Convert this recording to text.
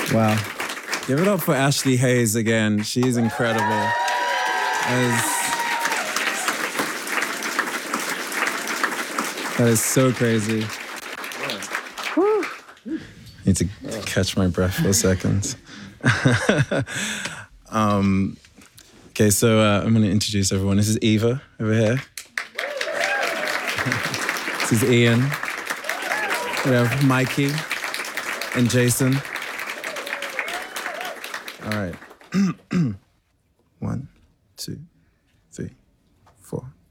Wow. Give it up for Ashley Hayes again. She's incredible. That is so crazy. Need to catch my breath for a second. Okay, so I'm going to introduce everyone. This is Eva over here. This is Ian. We have Mikey and Jason. All right. 1, 2, 3, 4.